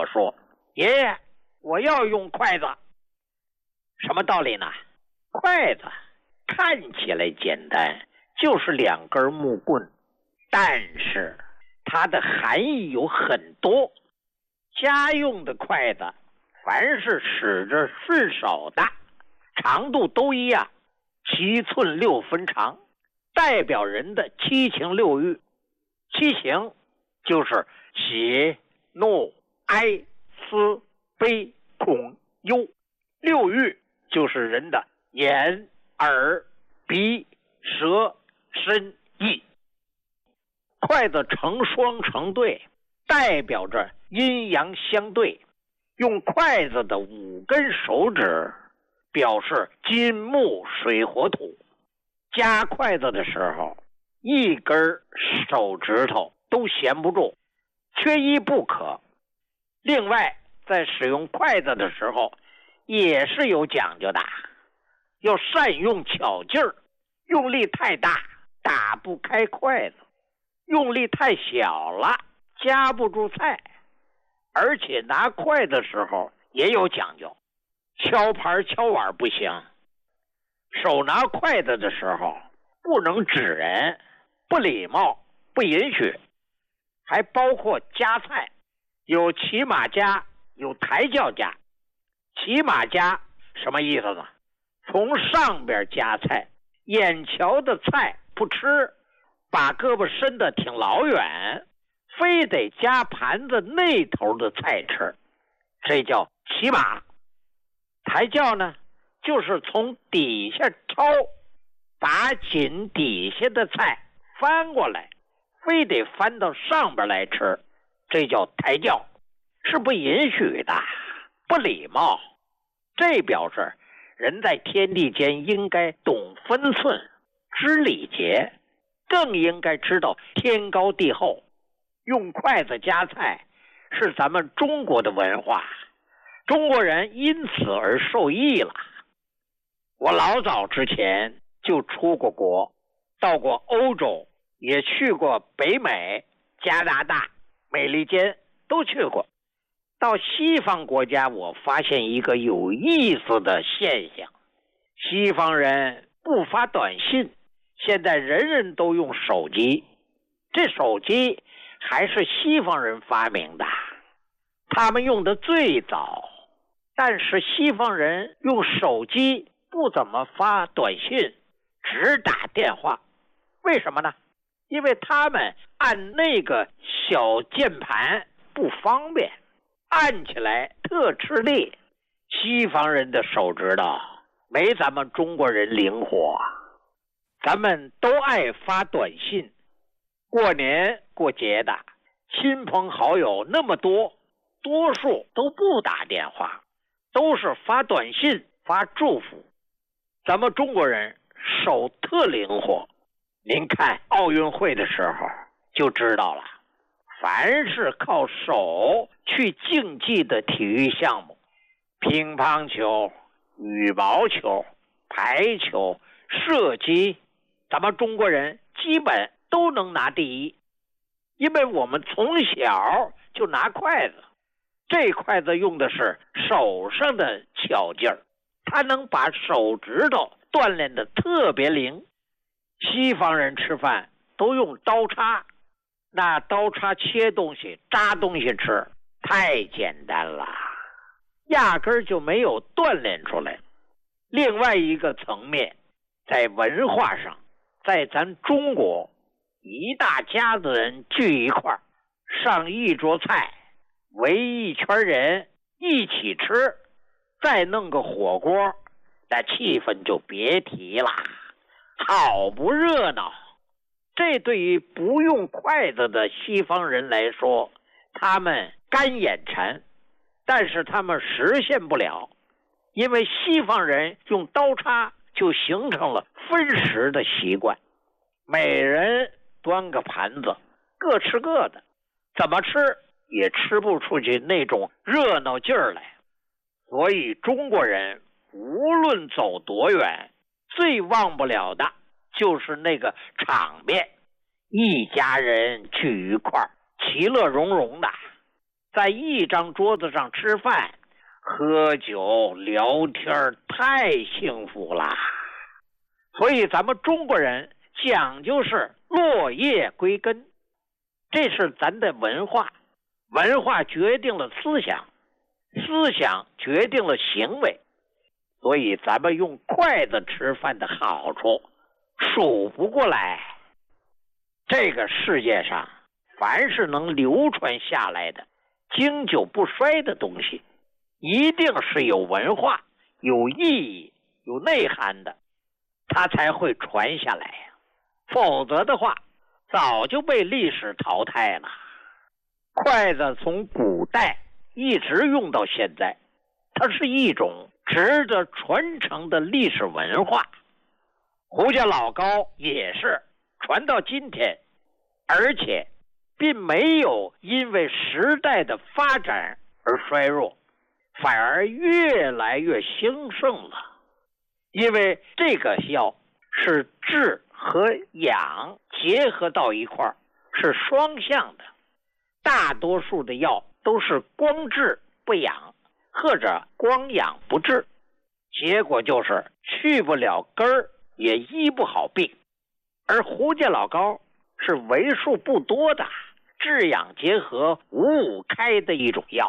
我说：“爷爷，我要用筷子。”什么道理呢？筷子看起来简单，就是2根木棍，但是它的含义有很多。家用的筷子，凡是使着顺手的，长度都一样，7寸6分长，代表人的7情6欲。7情就是喜、怒、哀、思、悲、恐、忧；6欲就是人的眼、耳、鼻、舌、身、意。筷子成双成对，代表着阴阳相对。用筷子的5根手指表示金木水火土。夹筷子的时候，1根手指头都闲不住，缺一不可。另外，在使用筷子的时候也是有讲究的，要善用巧劲儿，用力太大打不开筷子，用力太小了夹不住菜。而且拿筷子的时候也有讲究，敲盘敲碗不行，手拿筷子的时候不能指人，不礼貌，不允许。还包括夹菜，有骑马夹，有抬轿夹。骑马夹什么意思呢？从上边夹菜，眼瞧的菜不吃，把胳膊伸得挺老远，非得夹盘子那头的菜吃，这叫骑马。抬轿呢，就是从底下抄，把紧底下的菜翻过来，非得翻到上边来吃，这叫抬轿，是不允许的，不礼貌。这表示人在天地间应该懂分寸，知礼节，更应该知道天高地厚。用筷子夹菜是咱们中国的文化，中国人因此而受益了。我老早之前就出过国，到过欧洲，也去过北美、加拿大、美利坚，都去过。到西方国家，我发现一个有意思的现象，西方人不发短信，现在人人都用手机。这手机还是西方人发明的，他们用的最早。但是西方人用手机不怎么发短信，只打电话。为什么呢？因为他们按那个小键盘不方便，按起来特吃力。西方人的手指头没咱们中国人灵活，咱们都爱发短信。过年过节的，亲朋好友那么多，多数都不打电话，都是发短信发祝福。咱们中国人手特灵活，您看奥运会的时候就知道了，凡是靠手去竞技的体育项目，乒乓球、羽毛球、排球、射击，咱们中国人基本都能拿第一。因为我们从小就拿筷子，这筷子用的是手上的巧劲儿，它能把手指头锻炼得特别灵。西方人吃饭都用刀叉，那刀叉切东西扎东西吃太简单了，压根儿就没有锻炼出来。另外一个层面，在文化上，在咱中国，一大家子人聚一块儿，上一桌菜，围一圈人一起吃，再弄个火锅，那气氛就别提了，好不热闹。这对于不用筷子的西方人来说，他们干眼馋，但是他们实现不了，因为西方人用刀叉就形成了分食的习惯，每人端个盘子，各吃各的，怎么吃也吃不出去那种热闹劲儿来。所以中国人无论走多远，最忘不了的就是那个场面，一家人聚一块儿，其乐融融的。 在一张桌子上吃饭、喝酒、聊天，太幸福了。所以咱们中国人讲究是落叶归根，这是咱的文化，文化决定了思想，思想决定了行为。所以咱们用筷子吃饭的好处数不过来。这个世界上凡是能流传下来的经久不衰的东西，一定是有文化、有意义、有内涵的，它才会传下来。否则的话，早就被历史淘汰了。筷子从古代一直用到现在，它是一种值得传承的历史文化。胡家老高也是传到今天，而且并没有因为时代的发展而衰弱，反而越来越兴盛了。因为这个药是治和养结合到一块儿，是双向的。大多数的药都是光治不养，或者光养不治，结果就是去不了根儿，也医不好病。而胡家老高是为数不多的治养结合5-5开的一种药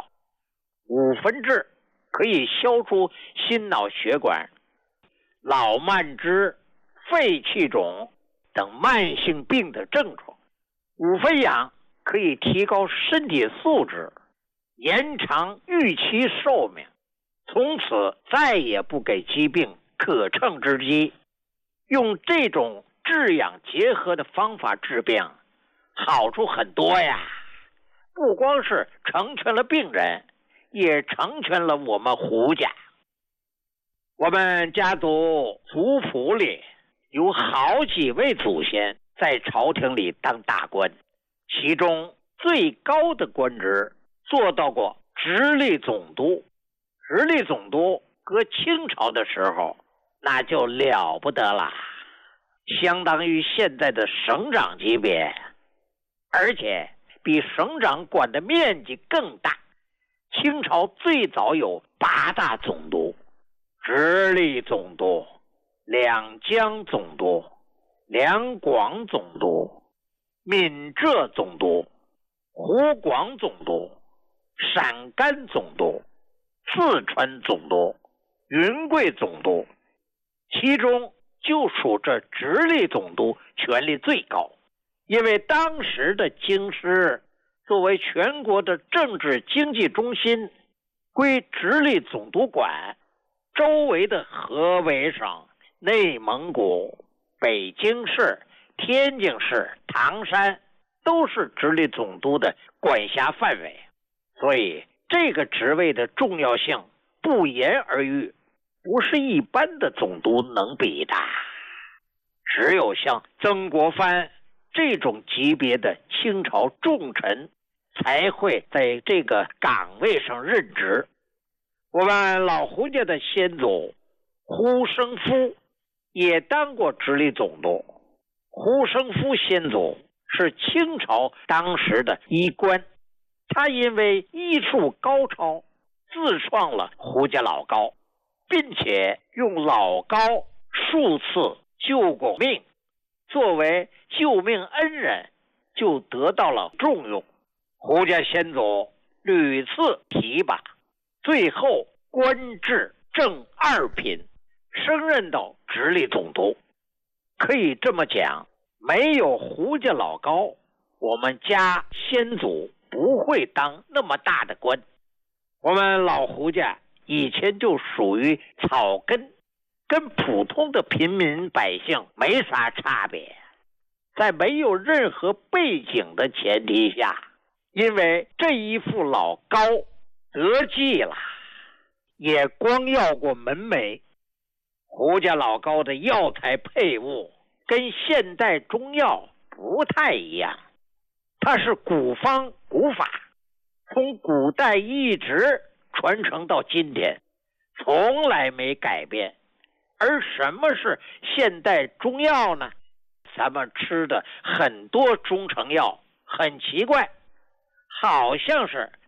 ，5分治可以消除心脑血管、老慢支、肺气肿等慢性病的症状，5分养可以提高身体素质，延长预期寿命，从此再也不给疾病可乘之机。用这种治养结合的方法治病，好处很多呀，不光是成全了病人，也成全了我们胡家。我们家族族谱里有好几位祖先在朝廷里当大官，其中最高的官职做到过直隶总督。直隶总督搁清朝的时候那就了不得了，相当于现在的省长级别，而且比省长管的面积更大。清朝最早有8大总督：直隶总督、两江总督、两广总督、闽浙总督、湖广总督、陕甘总督、四川总督、云贵总督，其中就属这直隶总督权力最高。因为当时的京师作为全国的政治经济中心，归直隶总督管，周围的河北省、内蒙古、北京市、天津市、唐山都是直隶总督的管辖范围，所以这个职位的重要性不言而喻，不是一般的总督能比的。只有像曾国藩这种级别的清朝重臣才会在这个岗位上任职。我们老胡家的先祖胡生夫也当过直隶总督。胡生夫先祖是清朝当时的医官，他因为医术高超，自创了胡家老高，并且用老高数次救过命，作为救命恩人，就得到了重用。胡家先祖屡次提拔，最后官至正2品，升任到直隶总督。可以这么讲，没有胡家老高，我们家先祖不会当那么大的官。我们老胡家以前就属于草根，跟普通的平民百姓没啥差别。在没有任何背景的前提下，因为这一副老高得计了，也光要过门楣。胡家老高的药材配伍跟现代中药不太一样，它是古方古法，从古代一直传承到今天，从来没改变。而什么是现代中药呢？咱们吃的很多中成药很奇怪，好像是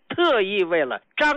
特意为了彰